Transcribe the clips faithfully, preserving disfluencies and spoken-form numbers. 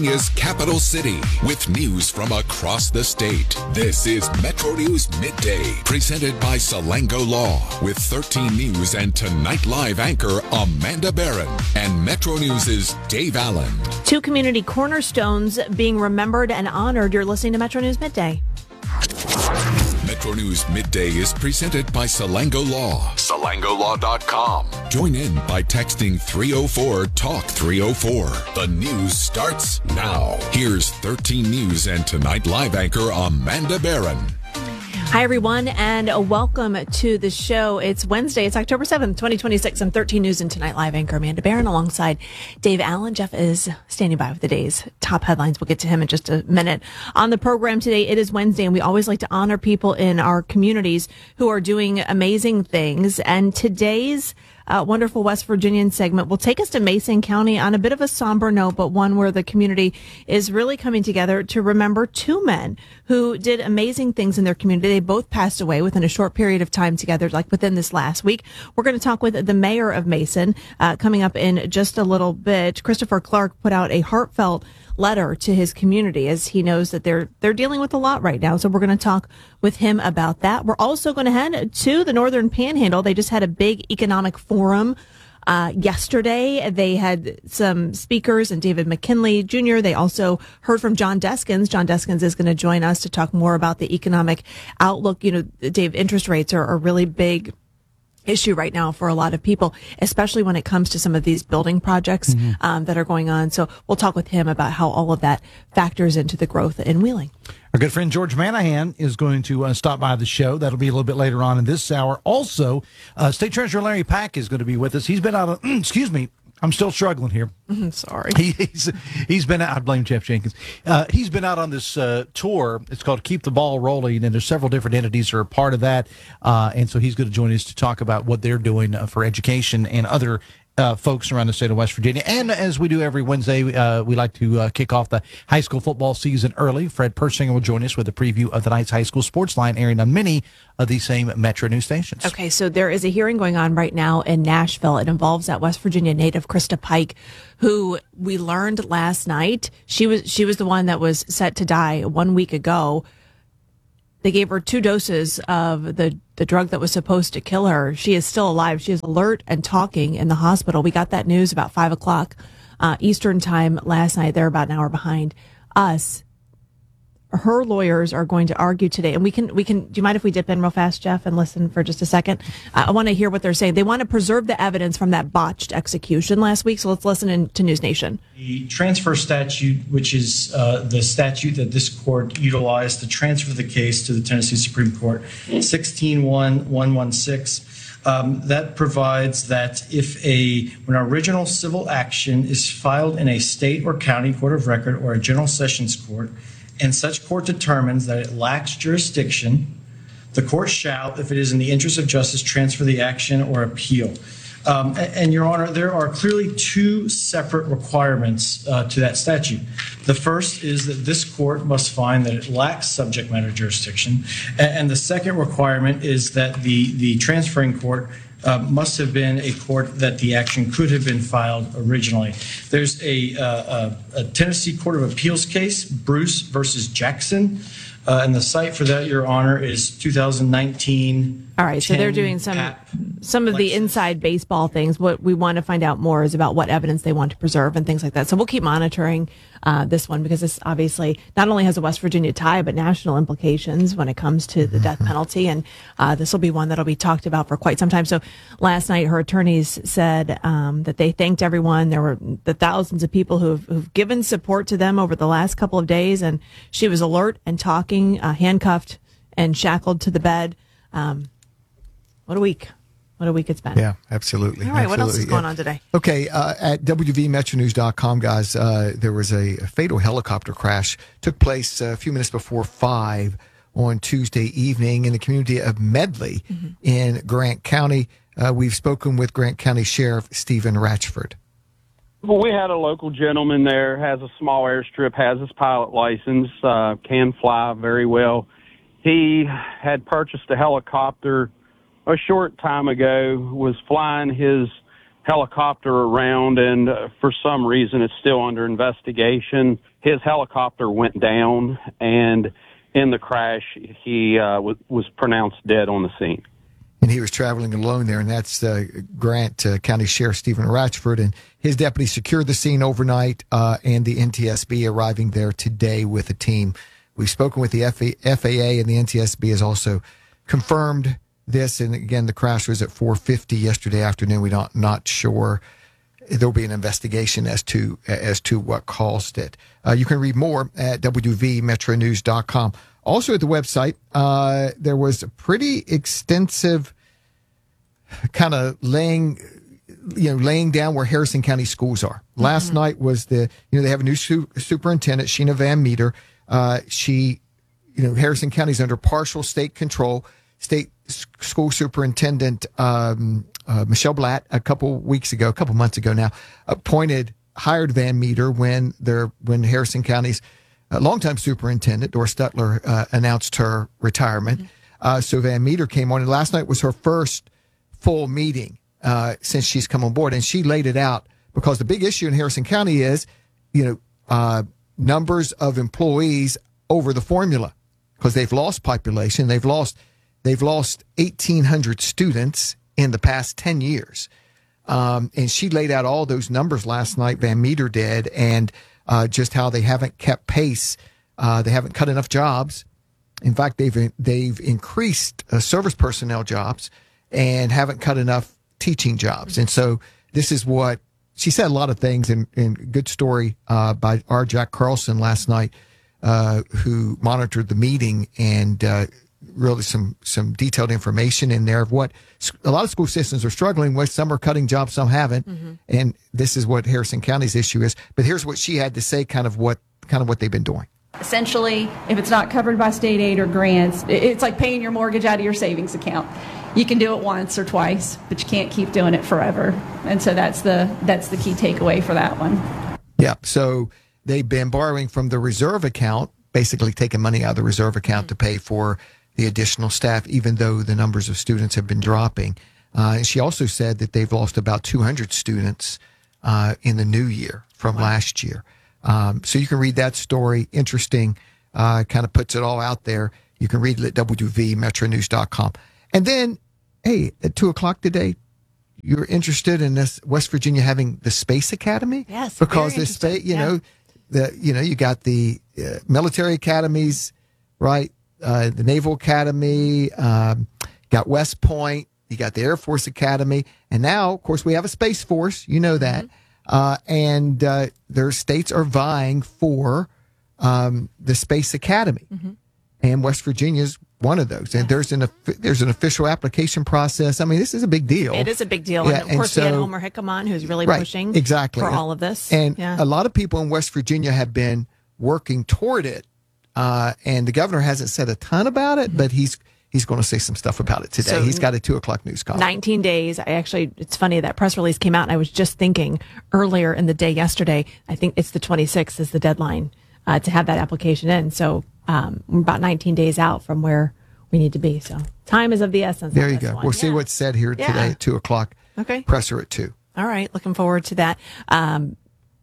Is Capital City with news from across the state. This is Metro News Midday, presented by Salango Law, with thirteen News and Tonight Live anchor Amanda Barron and Metro News' Dave Allen. Two community cornerstones being remembered and honored. You're listening to Metro News Midday. Metro News Midday is presented by Salango Law. Salango Law dot com. Join in by texting three oh four talk three oh four. The news starts now. Here's thirteen News and Tonight Live anchor Amanda Barron. Hi, everyone, and welcome to the show. It's Wednesday. It's October seventh, twenty twenty-six. I'm thirteen News and Tonight Live anchor Amanda Barron alongside Dave Allen. Jeff is standing by with the day's top headlines. We'll get to him in just a minute. On the program today, it is Wednesday, and we always like to honor people in our communities who are doing amazing things. And today's Uh, wonderful West Virginian segment will take us to Mason County on a bit of a somber note, but one where the community is really coming together to remember two men who did amazing things in their community. They both passed away within a short period of time together, like within this last week. We're going to talk with the mayor of Mason uh, coming up in just a little bit. Christopher Clark put out a heartfelt letter to his community as he knows that they're they're dealing with a lot right now. So we're going to talk with him about that. We're also going to head to the Northern Panhandle. They just had a big economic forum uh yesterday. They had some speakers and David McKinley Junior They also heard from John Deskins. John Deskins is going to join us to talk more about the economic outlook. You know, Dave, interest rates are a really big issue right now for a lot of people, especially when it comes to some of these building projects mm-hmm. um, that are going on. So we'll talk with him about how all of that factors into the growth in Wheeling. Our good friend George Manahan is going to uh, stop by the show. That'll be a little bit later on in this hour. Also, uh, State Treasurer Larry Pack is going to be with us. He's been out of, excuse me, I'm still struggling here. I'm sorry. He, he's he's been out. I blame Jeff Jenkins. Uh, he's been out on this uh, tour. It's called Keep the Ball Rolling, and there's several different entities that are a part of that. Uh, and so he's going to join us to talk about what they're doing uh, for education and other Uh, folks around the state of West Virginia. And as we do every Wednesday, uh, we like to uh, kick off the high school football season early. Fred Persinger will join us with a preview of tonight's high school sports line, airing on many of these same Metro News stations. Okay, so there is a hearing going on right now in Nashville. It involves that West Virginia native, Krista Pike, who we learned last night. She was she was the one that was set to die one week ago. They gave her two doses of the, the drug that was supposed to kill her. She is still alive. She is alert and talking in the hospital. We got that news about five o'clock uh, Eastern time last night. They're about an hour behind us. Her lawyers are going to argue today, and we can, we can, do you mind if we dip in real fast, Jeff, and listen for just a second? Uh, I want to hear what they're saying. They want to preserve the evidence from that botched execution last week, so let's listen in to News Nation. The transfer statute, which is uh, the statute that this court utilized to transfer the case to the Tennessee Supreme Court, sixteen one one one six, um, that provides that if a, when an original civil action is filed in a state or county court of record or a general sessions court, and such court determines that it lacks jurisdiction, the court shall, if it is in the interest of justice, transfer the action or appeal. Um, and, and, Your Honor, there are clearly two separate requirements uh, to that statute. The first is that this court must find that it lacks subject matter jurisdiction. And, and the second requirement is that the, the transferring court Uh, must have been a court that the action could have been filed originally. There's a, uh, a, a Tennessee Court of Appeals case, Bruce versus Jackson, uh, and the site for that, Your Honor, is two thousand nineteen. All right, so they're doing some some of the inside baseball things. What we want to find out more is about what evidence they want to preserve and things like that. So we'll keep monitoring uh, this one, because this obviously not only has a West Virginia tie, but national implications when it comes to the death penalty. And uh, this will be one that'll be talked about for quite some time. So last night, her attorneys said um, that they thanked everyone. There were the thousands of people who've, who've given support to them over the last couple of days. And she was alert and talking, uh, handcuffed and shackled to the bed. Um, What a week. What a week it's been. Yeah, absolutely. All right, absolutely. what else is going yeah. on today? Okay, uh, at W V Metro News dot com, guys, uh, there was a, a fatal helicopter crash. Took place a few minutes before five on Tuesday evening in the community of Medley mm-hmm. in Grant County. Uh, we've spoken with Grant County Sheriff Stephen Ratchford. Well, we had a local gentleman there, has a small airstrip, has his pilot license, uh, can fly very well. He had purchased a helicopter a short time ago, was flying his helicopter around, and uh, for some reason it's still under investigation. His helicopter went down, and in the crash, he uh, w- was pronounced dead on the scene. And he was traveling alone there, and that's uh, Grant uh, County Sheriff Stephen Ratchford, and his deputy secured the scene overnight, uh, and the N T S B arriving there today with a team. We've spoken with the F A A, and the N T S B has also confirmed this. And again, the crash was at four fifty yesterday afternoon. We're not not sure. There'll be an investigation as to as to what caused it. Uh, you can read more at W V metro news dot com. Also at the website, uh, there was a pretty extensive kind of laying, you know, laying down where Harrison County schools are. Mm-hmm. Last night was the, you know, they have a new su- superintendent, Sheena Van Meter. Uh, she, you know, Harrison County is under partial state control. State s- school superintendent um, uh, Michelle Blatt, a couple weeks ago, a couple months ago now, appointed, hired Van Meter when they're when Harrison County's Uh, longtime superintendent, Doris Stutler, uh, announced her retirement. Mm-hmm. Uh, so Van Meter came on, and last night was her first full meeting uh, since she's come on board. And she laid it out because the big issue in Harrison County is, you know, uh, numbers of employees over the formula because they've lost population. They've lost, they've lost eighteen hundred students in the past ten years. Um, and she laid out all those numbers last night, Van Meter did, and Uh, just how they haven't kept pace. Uh, they haven't cut enough jobs. In fact, they've they've increased uh, service personnel jobs and haven't cut enough teaching jobs. And so this is what she said. A lot of things, and, and good story uh, by R. Jack Carlson last night, uh, who monitored the meeting, and uh, really some some detailed information in there of what a lot of school systems are struggling with. Some are cutting jobs, some haven't, mm-hmm. and this is what Harrison County's issue is. But here's what she had to say, kind of what kind of what they've been doing. Essentially, if it's not covered by state aid or grants, it's like paying your mortgage out of your savings account. You can do it once or twice, but you can't keep doing it forever. And so that's the that's the key takeaway for that one. Yeah. So they've been borrowing from the reserve account, basically taking money out of the reserve account mm-hmm. to pay for the additional staff, even though the numbers of students have been dropping. Uh, and she also said that they've lost about two hundred students uh, in the new year from wow. last year. Um, so you can read that story. Interesting. Uh, kind of puts it all out there. You can read it at W V metro news dot com. And then, hey, at two o'clock today, you're interested in this West Virginia having the Space Academy? Yes. Because the space, you yeah. know, the you know, you got the uh, military academies, right? Uh, the Naval Academy, um, got West Point, you got the Air Force Academy, and now, of course, we have a Space Force. You know that. Mm-hmm. Uh, and uh, their states are vying for um, the Space Academy. Mm-hmm. And West Virginia is one of those. And there's an there's an official application process. I mean, this is a big deal. It is a big deal. Yeah, and of course, and so, we had Homer Hickam on, who's really right, pushing exactly. for all of this. And yeah. a lot of people in West Virginia have been working toward it. Uh, and the governor hasn't said a ton about it, mm-hmm. but he's he's going to say some stuff about it today. So, he's got a two o'clock news conference. nineteen days. I actually, it's funny that press release came out, and I was just thinking earlier in the day yesterday, I think it's the twenty-sixth is the deadline uh, to have that application in. So um, we're about nineteen days out from where we need to be. So time is of the essence. There you go. One. We'll yeah. see what's said here yeah. today at two o'clock. Okay. Presser at two. All right. Looking forward to that. Um,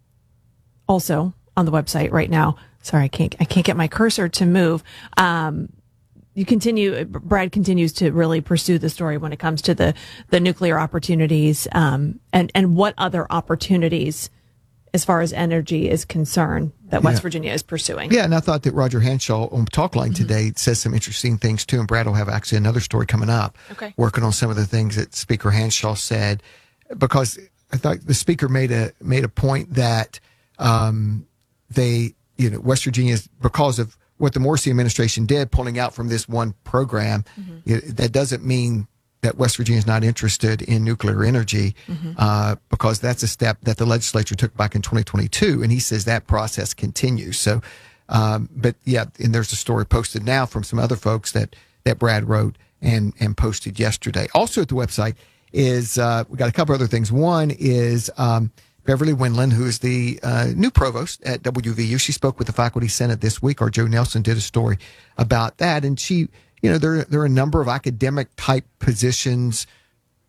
also on the website right now. Sorry, I can't. I can't get my cursor to move. Um, you continue. Brad continues to really pursue the story when it comes to the the nuclear opportunities, um, and and what other opportunities, as far as energy is concerned, that West yeah. Virginia is pursuing. Yeah, and I thought that Roger Hanshaw on Talkline mm-hmm. today says some interesting things too. And Brad will have actually another story coming up, okay. working on some of the things that Speaker Hanshaw said, because I thought the speaker made a made a point that um, they. You know, West Virginia is, because of what the Morrissey administration did, pulling out from this one program, mm-hmm. it, that doesn't mean that West Virginia is not interested in nuclear energy, mm-hmm. uh, because that's a step that the legislature took back in twenty twenty-two, and he says that process continues. So, um, but yeah, and there's a story posted now from some other folks that that Brad wrote and and posted yesterday. Also at the website is uh, we got a couple other things. One is. Um, Beverly Windland, who is the uh, new provost at W V U. She spoke with the faculty senate this week, or Joe Nelson did a story about that. And she, you know, there, there are a number of academic type positions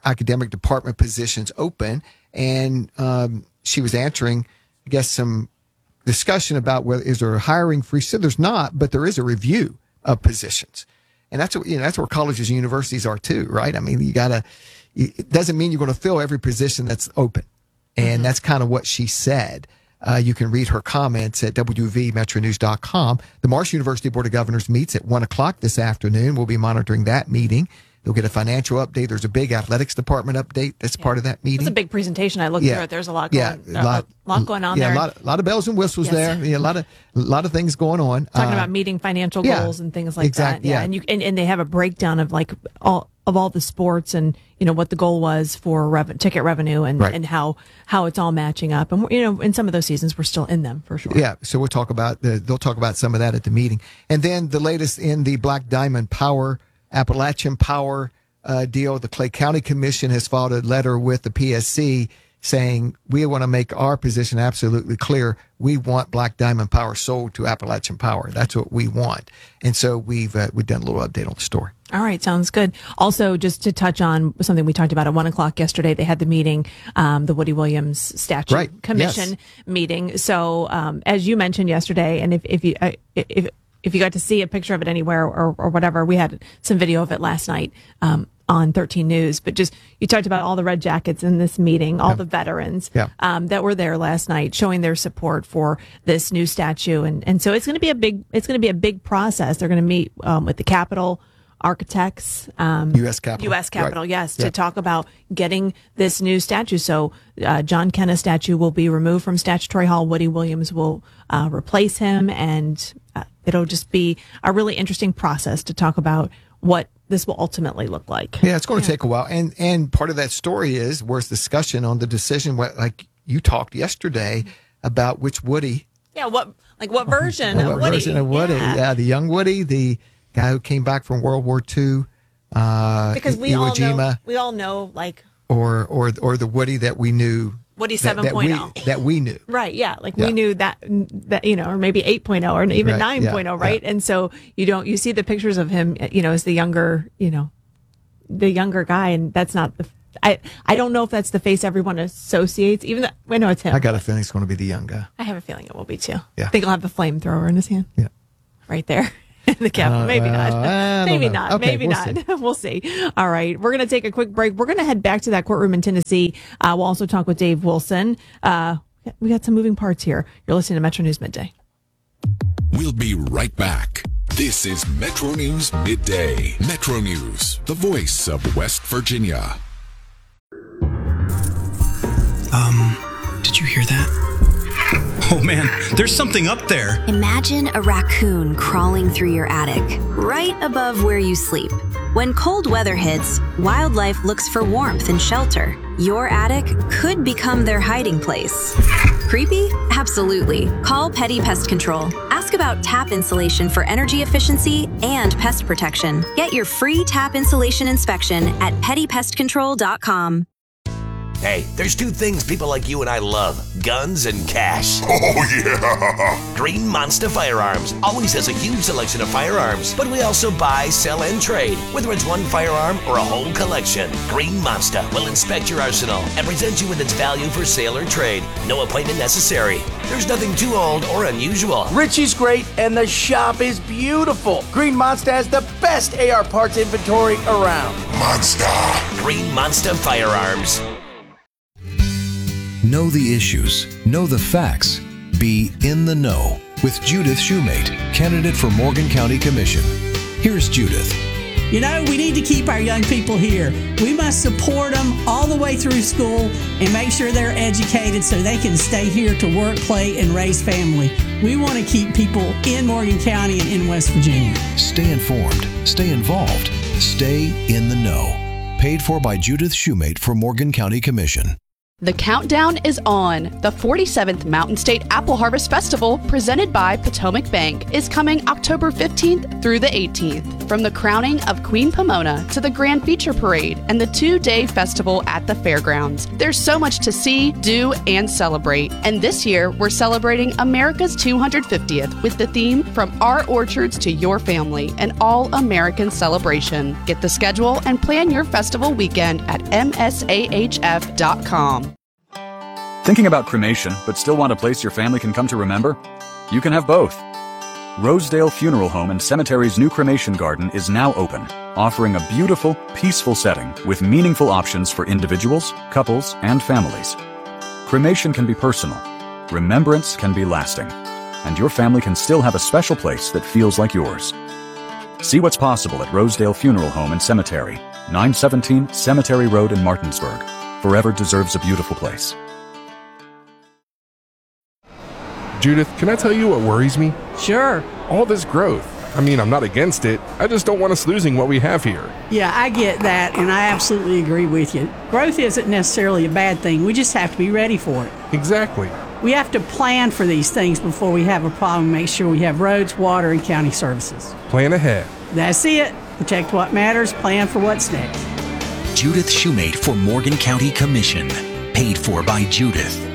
academic department positions open, and um, she was answering, I guess, some discussion about whether is there a hiring freeze. So there's not, but there is a review of positions, and that's what you know. That's where colleges and universities are too, right? I mean, you gotta. It doesn't mean you're going to fill every position that's open, and mm-hmm. that's kind of what she said. Uh, you can read her comments at W V Metro News dot com. The Marshall University Board of Governors meets at one o'clock this afternoon. We'll be monitoring that meeting. You'll get a financial update. There's a big athletics department update that's yeah. part of that meeting. It's a big presentation. I looked yeah. through it. There's a lot going, yeah, a lot, a lot going on yeah, there. Yeah, a lot, a lot of bells and whistles yes. there. Yeah, a lot of a lot of things going on. Talking uh, about meeting financial yeah, goals and things like exactly, that. Yeah, yeah. and you and, and they have a breakdown of like all of all the sports and you know what the goal was for rev- ticket revenue and, right. and how how it's all matching up. And you know, in some of those seasons, we're still in them for sure. Yeah, so we'll talk about the, they'll talk about some of that at the meeting, and then the latest in the Black Diamond Power Appalachian Power. Uh, deal. The Clay County Commission has filed a letter with the P S C saying we want to make our position absolutely clear. We want Black Diamond Power sold to Appalachian Power. That's what we want. And so we've uh, we've done a little update on the story. All right, sounds good. Also, just to touch on something we talked about at one o'clock yesterday, they had the meeting, um, the Woody Williams Statue right. Commission yes. meeting. So, um, as you mentioned yesterday, and if if you uh, if if you got to see a picture of it anywhere or or whatever, we had some video of it last night. Um, on thirteen News, but just you talked about all the Red Jackets in this meeting, all yeah. the veterans yeah. um, that were there last night, showing their support for this new statue, and and so it's going to be a big it's going to be a big process. They're going to meet um, with the Capitol architects, um, U S Capitol, U S Capitol, right. yes, yeah. to talk about getting this new statue. So uh, John Kenna's statue will be removed from Statutory Hall. Woody Williams will uh, replace him, and uh, it'll just be a really interesting process to talk about what this will ultimately look like. Yeah, it's going to yeah. take a while. And and part of that story is where's discussion on the decision, what, like you talked yesterday about which Woody. Yeah, what like what version what of Woody? version of Woody? Yeah. yeah, the young Woody, the guy who came back from World War Two. Uh, because we Iwo all Jima, know, we all know like or or or the Woody that we knew. Woody that, seven point oh. that, that we knew. Right, yeah. Like yeah. we knew that, that, you know, or maybe eight point oh or even right. nine point oh, yeah. right? Yeah. And so you don't, you see the pictures of him, you know, as the younger, you know, the younger guy. And that's not the, I, I don't know if that's the face everyone associates, even though I know it's him. I got a feeling it's going to be the young guy. I have a feeling it will be too. Yeah. I think he'll have the flamethrower in his hand. Yeah. Right there. The Capitol. Uh, Maybe not. uh, Maybe know. not. Okay, Maybe we'll not. See. We'll see. All right. We're going to take a quick break. We're going to head back to that courtroom in Tennessee. Uh, we'll also talk with Dave Wilson. Uh, we got some moving parts here. You're listening to Metro News Midday. We'll be right back. This is Metro News Midday. Metro News, the voice of West Virginia. Um, did you hear that? Oh man, there's something up there. Imagine a raccoon crawling through your attic, right above where you sleep. When cold weather hits, wildlife looks for warmth and shelter. Your attic could become their hiding place. Creepy? Absolutely. Call Petty Pest Control. Ask about tap insulation for energy efficiency and pest protection. Get your free tap insulation inspection at petty pest control dot com. Hey, there's two things people like you and I love, guns and cash. Oh, yeah! Green Monster Firearms always has a huge selection of firearms, but we also buy, sell, and trade, whether it's one firearm or a whole collection. Green Monster will inspect your arsenal and present you with its value for sale or trade. No appointment necessary. There's nothing too old or unusual. Richie's great, and the shop is beautiful. Green Monster has the best A R parts inventory around. Monster! Green Monster Firearms. Know the issues, know the facts, be in the know with Judith Shoemate, candidate for Morgan County Commission. Here's Judith. You know, we need to keep our young people here. We must support them all the way through school and make sure they're educated so they can stay here to work, play, and raise family. We want to keep people in Morgan County and in West Virginia. Stay informed, stay involved, stay in the know. Paid for by Judith Shoemate for Morgan County Commission. The countdown is on. The forty-seventh Mountain State Apple Harvest Festival, presented by Potomac Bank, is coming October fifteenth through the eighteenth. From the crowning of Queen Pomona to the Grand Feature Parade and the two-day festival at the fairgrounds, there's so much to see, do, and celebrate. And this year, we're celebrating America's two hundred fiftieth with the theme From Our Orchards to Your Family, an all-American celebration. Get the schedule and plan your festival weekend at M S A H F dot com. Thinking about cremation, but still want a place your family can come to remember? You can have both. Rosedale Funeral Home and Cemetery's new cremation garden is now open, offering a beautiful, peaceful setting with meaningful options for individuals, couples, and families. Cremation can be personal. Remembrance can be lasting. And your family can still have a special place that feels like yours. See what's possible at Rosedale Funeral Home and Cemetery, nine seventeen Cemetery Road in Martinsburg. Forever deserves a beautiful place. Judith, can I tell you what worries me? Sure. All this growth. I mean, I'm not against it. I just don't want us losing what we have here. Yeah, I get that, and I absolutely agree with you. Growth isn't necessarily a bad thing. We just have to be ready for it. Exactly. We have to plan for these things before we have a problem, make sure we have roads, water, and county services. Plan ahead. That's it. Protect what matters, plan for what's next. Judith Shoemate for Morgan County Commission. Paid for by Judith.